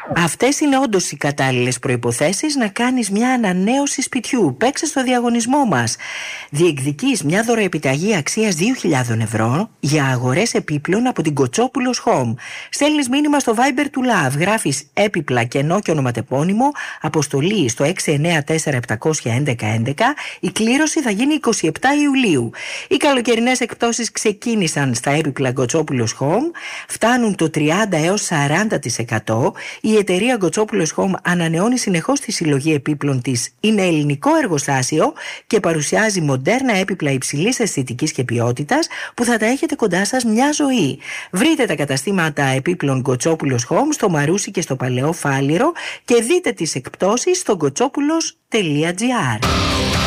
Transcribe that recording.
Αυτές είναι όντως οι κατάλληλες προϋποθέσεις να κάνεις μια ανανέωση σπιτιού. Παίξε στο διαγωνισμό μας. Διεκδικείς μια δωροεπιταγή αξίας 2.000 ευρώ για αγορές επίπλων από την Κοτσόπουλος Home. Στέλνεις μήνυμα στο Viber του Love, γράφεις έπιπλα κενό και ονοματεπώνυμο, αποστολή στο 694-711-11. Η κλήρωση θα γίνει 27 Ιουλίου. Οι καλοκαιρινές εκπτώσεις ξεκίνησαν στα έπιπλα Κοτσόπουλος Home, φτάνουν το 30 έως 40%. Η εταιρεία Κοτσόπουλος Home ανανεώνει συνεχώς τη συλλογή επίπλων της. Είναι ελληνικό εργοστάσιο και παρουσιάζει μοντέρνα έπιπλα υψηλής αισθητικής και ποιότητας που θα τα έχετε κοντά σας μια ζωή. Βρείτε τα καταστήματα επίπλων Κοτσόπουλος Home στο Μαρούσι και στο Παλαιό Φάληρο και δείτε τις εκπτώσεις στο kotsopulos.gr.